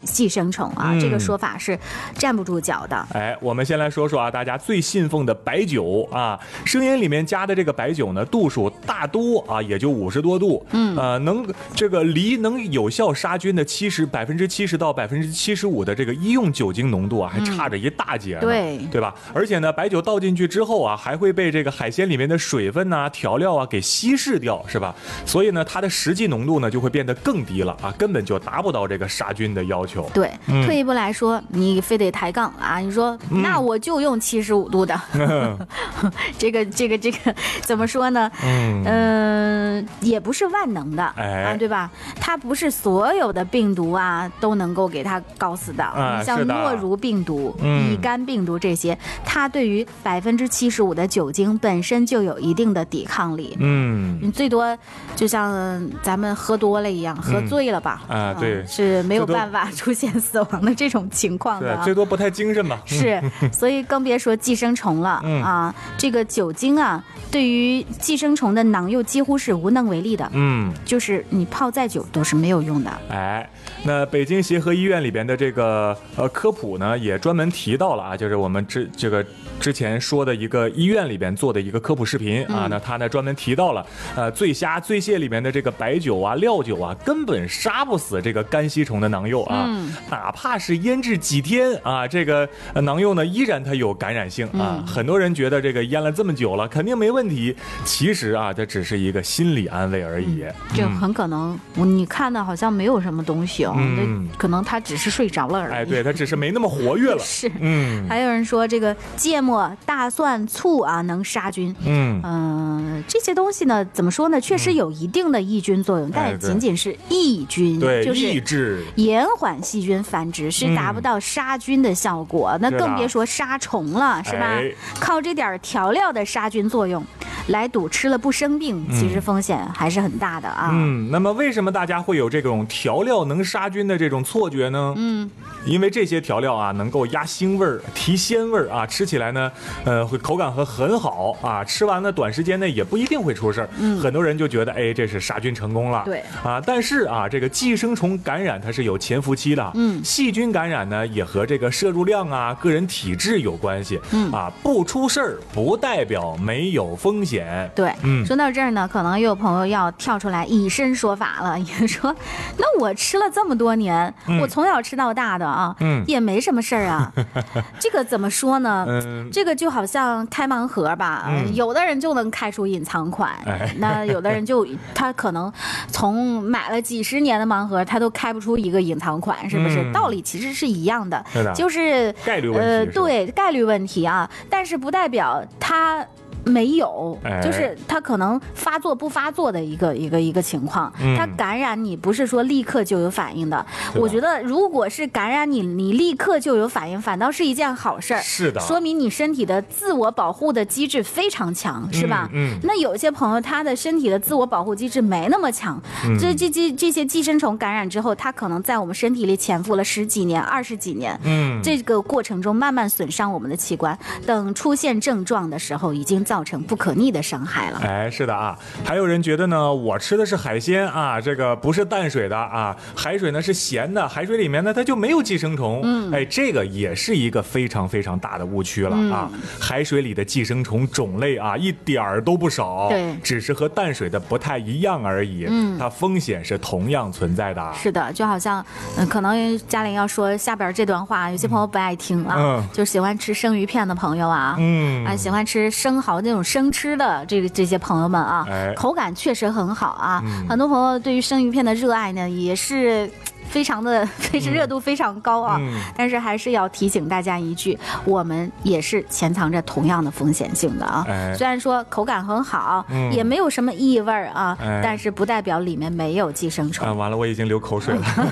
寄生虫啊，这个说法是站不住脚的。 我们先来说说啊，大家最信奉的白酒啊，生腌里面加的这个白酒呢，度数大多啊，也就50多度，能有效杀菌的70%到75%的这个医用酒精浓度啊，还差着一大截呢，对吧？而且呢，白酒倒进去之后啊，还会被这个海鲜里面的水分啊、调料啊给稀释掉，是吧？所以呢，它的实际浓度呢就会变得更低了啊，根本就达不到这个杀菌的要求。 对，退一步来说，你非得抬杠啊，你说那我就用75度的，这个怎么说呢？也不是万能的啊，对吧？它不是所有的病毒啊都能够给它搞死的。像诺如病毒、乙肝病毒这些，它对于75%的酒精本身就有一定的抵抗力。你最多就像咱们喝多了一样，喝醉了吧？ 对， 是没有办法出现死亡的这种情况的。 最多不太精神吧？ 是，所以更别说寄生虫了啊！这个酒精啊，对于寄生虫的囊幼几乎是无能为力的。就是你泡再久都是没有用的。 那北京协和医院里边的这个科普呢，也专门提到了啊，就是我们之前说的一个医院里边做的一个科普视频啊，那他呢专门提到了醉虾、醉蟹里面的这个白酒啊、料酒啊，根本杀不死这个肝吸虫的囊幼啊，哪怕是腌制几天啊，这个囊幼呢依然它有感染性啊。很多人觉得这个腌了这么久了，肯定没问题，其实啊，这只是一个心理安慰而已。 这很可能你看的好像没有什么东西哦，可能他只是睡着了而已。 对，他只是没那么活跃了。 是，还有人说这个芥末、大蒜、醋啊能杀菌。这些东西呢，怎么说呢？确实有一定的抑菌作用，但也仅仅是抑菌，就是抑制、 延缓细菌繁殖，是达不到杀菌的效果。那更别说杀虫了，是吧？靠这点调料的杀菌作用来赌吃了不生病，其实风险还是很大的啊。 那么为什么大家会有这种调料能杀菌的这种错觉呢？因为这些调料啊，能够压腥味儿、提鲜味儿啊，吃起来呢，会口感很好啊，吃完了短时间内也不一定会出事儿。很多人就觉得，这是杀菌成功了。 对啊，但是啊，这个寄生虫感染它是有潜伏期的。细菌感染呢，也和这个摄入量啊、个人体质有关系。不出事儿不代表没有风险。 对，说到这儿呢，可能又有朋友要跳出来以身说法了，也说，那我吃了这么多年，我从小吃到大的啊，也没什么事儿啊。这个怎么说呢？这个就好像开盲盒吧，有的人就能开出隐藏款，那有的人他可能从买了几十年的盲盒，他都开不出一个隐藏款，是不是？道理其实是一样的，就是概率问题， 对，概率问题啊，但是不代表他没有，就是它可能发作不发作的一个情况。它感染你不是说立刻就有反应的。我觉得如果是感染你立刻就有反应，反倒是一件好事儿。 是的， 说明你身体的自我保护的机制非常强，是吧？那有些朋友他的身体的自我保护机制没那么强，这些寄生虫感染之后，它可能在我们身体里潜伏了10几年、20几年，这个过程中慢慢损伤我们的器官，等出现症状的时候，已经造成不可逆的伤害了。 是的啊，还有人觉得呢，我吃的是海鲜啊，这个不是淡水的啊，海水呢是咸的，海水里面呢它就没有寄生虫。这个也是一个非常非常大的误区了啊。海水里的寄生虫种类啊，一点儿都不少， 对， 只是和淡水的不太一样而已。它风险是同样存在的。 是的，就好像可能嘉玲要说下边这段话，有些朋友不爱听啊，就喜欢吃生鱼片的朋友啊，喜欢吃生蚝那种生吃的这些朋友们啊，口感确实很好啊。很多朋友对于生鱼片的热爱呢，也是非常热度非常高啊。但是还是要提醒大家一句，我们也是潜藏着同样的风险性的啊。虽然说口感很好，也没有什么异味啊，但是不代表里面没有寄生虫。 完了，我已经流口水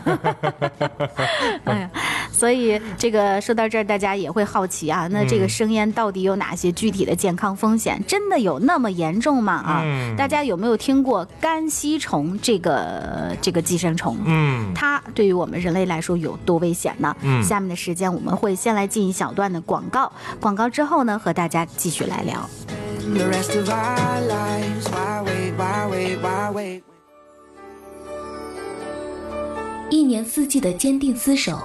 了。 所以这个说到这儿，大家也会好奇啊，那这个生腌到底有哪些具体的健康风险？真的有那么严重吗？啊，大家有没有听过肝吸虫这个寄生虫？它对于我们人类来说有多危险呢？下面的时间我们会先来进一小段的广告，广告之后呢，和大家继续来聊。 一年四季的坚定厮守，